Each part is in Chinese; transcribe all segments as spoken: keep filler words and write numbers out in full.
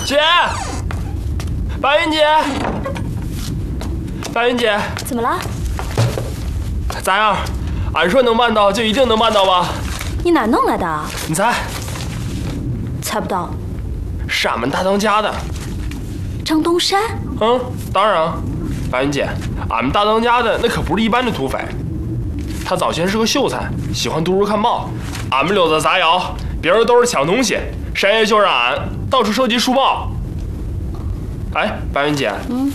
姐，白云姐，白云姐， 怎么了？ 咋样？俺说能办到，就一定能办到吧？ 你哪弄来的？ 你猜？ 猜不到。 是俺们大当家的张东山。 嗯，当然。白云姐，俺们大当家的那可不是一般的土匪，他早先是个秀才，喜欢读书看报。俺们溜达杂谣，别人都是抢东西，山爷就让俺到处收集书报。哎，白云姐， 嗯，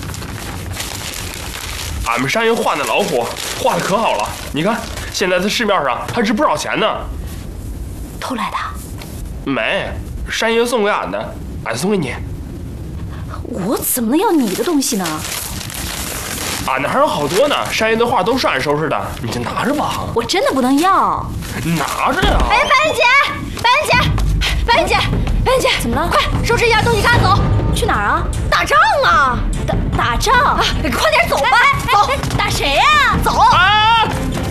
俺们山爷画那老虎画的可好了，你看现在在市面上还值不少钱呢。 偷来的？ 没，山爷送给俺的，俺送给你。 我怎么能要你的东西呢？ 俺那还有好多呢，山爷的画都是俺收拾的，你就拿着吧。 我真的不能要。 拿着呀！ 哎，白云姐，白云姐，白云姐，白云姐， 怎么了？ 快收拾一下东西，赶紧走。 去哪儿啊？ 打仗啊！ 打打仗啊！ 快点走吧，走。 打谁呀？ 走。 啊！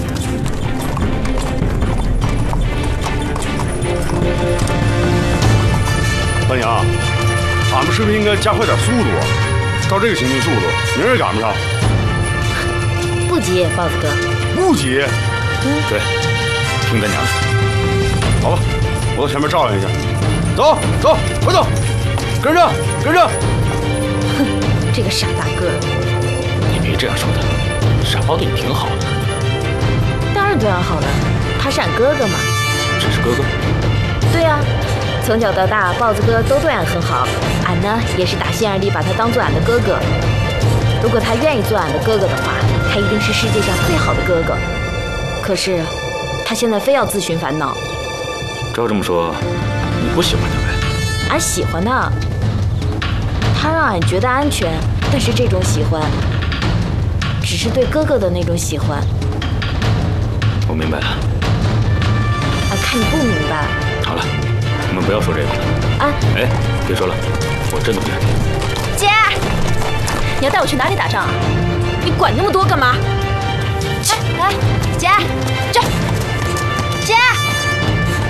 大娘，俺们是不是应该加快点速度啊？照这个行进速度，明儿也赶不上。 不急，豹子哥。 不急。 嗯， 对，听大娘的。好吧，我到前面照应一下。走走，快走，跟上跟上。 哼，这个傻大个儿。 你别这样说他，傻豹对你挺好的。 当然对俺好了，他是俺哥哥嘛。 这是哥哥？ 对呀、啊，从小到大，豹子哥都对俺很好，俺呢也是打心眼里把他当做俺的哥哥。如果他愿意做俺的哥哥的话，他一定是世界上最好的哥哥。可是，他现在非要自寻烦恼。 照这么说，你不喜欢他呗？ 俺喜欢他，他让俺觉得安全，但是这种喜欢，只是对哥哥的那种喜欢。 我明白了。 俺看你不明白。 好了，我们不要说这个了。 啊！ 哎，别说了，我真的不想听。 姐，你要带我去哪里打仗啊？ 你管那么多干嘛？ 哎哎，姐，这。